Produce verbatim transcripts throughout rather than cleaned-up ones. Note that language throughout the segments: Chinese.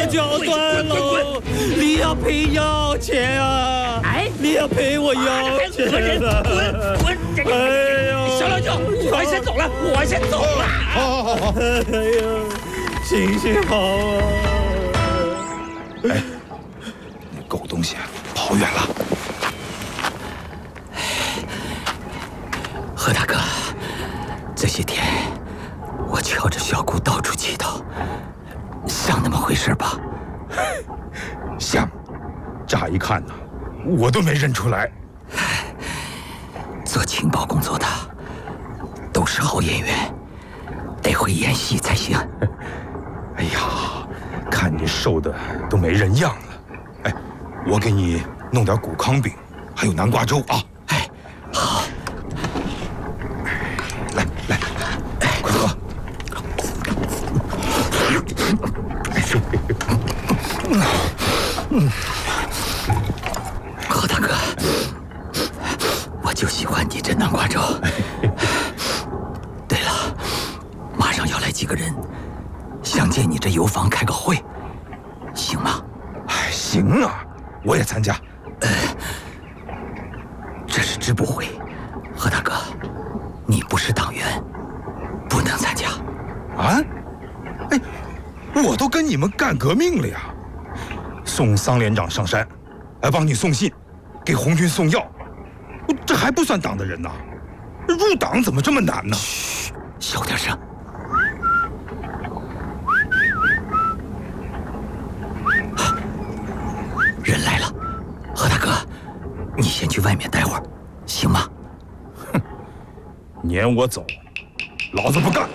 的就要断喽！你要赔药钱啊！哎，你要赔我药钱啊！ 滚滚！这个，哎呦，小老九，我先走了，我先走了。 好好好，哎呦，行行好啊！ 哎，你狗东西，跑远了。 何大哥，这些天我瞧着小姑到处乞讨，像那么回事吧？ 像，乍一看呢，我都没认出来。 做情报工作的都是好演员，得会演戏才行。 哎呀，看你瘦的都没人样了。哎，我给你弄点谷糠饼，还有南瓜粥啊。 哎，好。 来来，快喝。 嗯，何大哥，我就喜欢你这南瓜粥。对了，马上要来几个人，想借你这油坊开个会，行吗？ 哎，行啊，我也参加。 呃，这是支部会，何大哥，你不是党员，不能参加。 啊？哎，我都跟你们干革命了呀！送桑连长上山，来帮你送信，给红军送药，这还不算党的人呐？入党怎么这么难呢？ 嘘，小点声。人来了，何大哥，你先去外面待会儿，行吗？ 哼，撵我走，老子不干！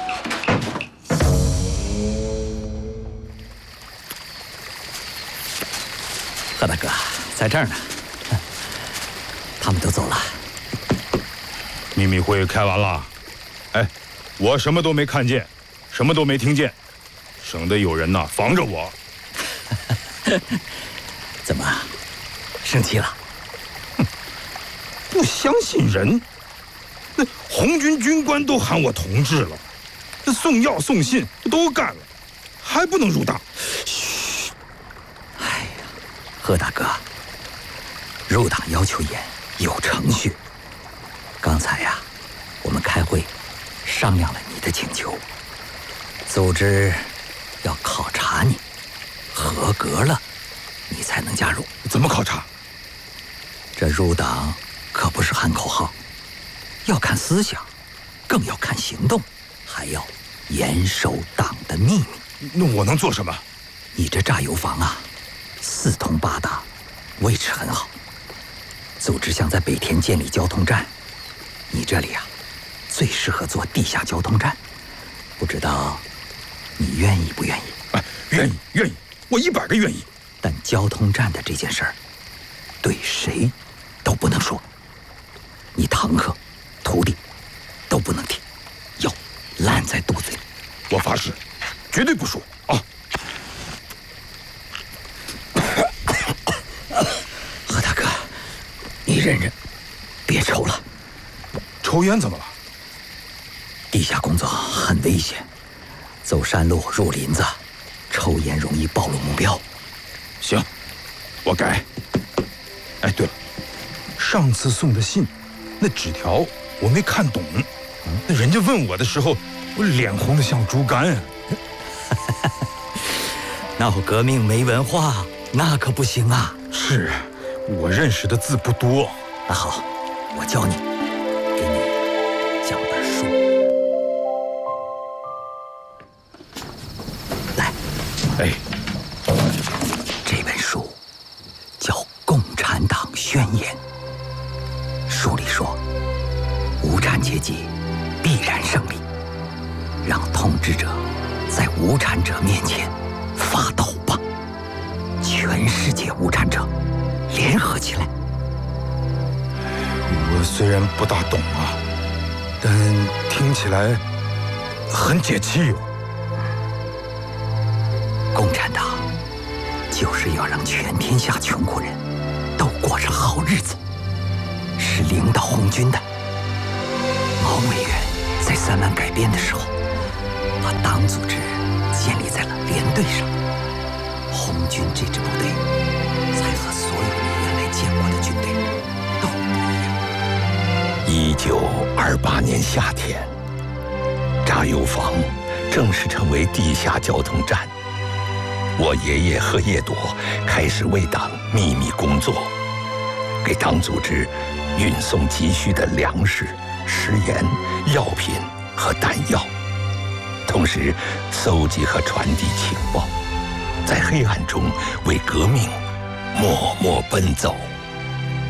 何大哥，在这儿呢。他们都走了。 秘密会开完了。哎，我什么都没看见，什么都没听见，省得有人呐防着我。 怎么，生气了？ 哼，不相信人。那红军军官都喊我同志了，这送药送信都干了，还不能入党？ 嘘！哎呀，何大哥，入党要求严，有程序。刚才呀、啊，我们开会商量了你的请求，组织要考察你，合格了，你才能加入。 怎么考察？ 这入党可不是喊口号，要看思想，更要看行动，还要严守党的秘密。 那我能做什么？ 你这炸油坊啊，四通八达，位置很好。组织想在北田建立交通站，你这里啊，最适合做地下交通站。不知道你愿意不愿意？ 哎，愿意，愿意，我一百个愿意。 但交通站的这件事儿，对谁都不能说。你堂客、徒弟都不能提，要烂在肚子里。 我发誓，绝对不说啊！ 何大哥，你忍忍，别抽了。 抽烟怎么了？ 地下工作很危险，走山路、入林子，抽烟容易暴露目标。 行，我改。哎，对了，上次送的信，那纸条我没看懂，那人家问我的时候，我脸红得像猪肝啊。 闹革命没文化，那可不行啊。 是，我认识的字不多。 那好，我教你，给你讲本书。来， 哎， 这本书叫《共产党宣言》。书里说，无产阶级必然胜利，让统治者在无产者面前发抖吧！全世界无产者联合起来。 我虽然不大懂啊，但听起来很解气哦。 共产党就是要让全天下穷苦人都过上好日子，是领导红军的。毛委员在三湾改编的时候，把党组织建立在了连队上， 军这支部队才和所有你原来见过的军队都不一样。 一九二八年夏天，炸油坊正式成为地下交通站。我爷爷和叶朵开始为党秘密工作，给党组织运送急需的粮食、食盐、药品和弹药，同时搜集和传递情报，在黑暗中为革命默默奔走。